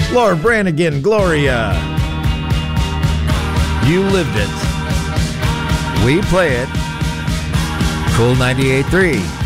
Laura Branigan, Gloria. You lived it. We play it. Cool 98.3.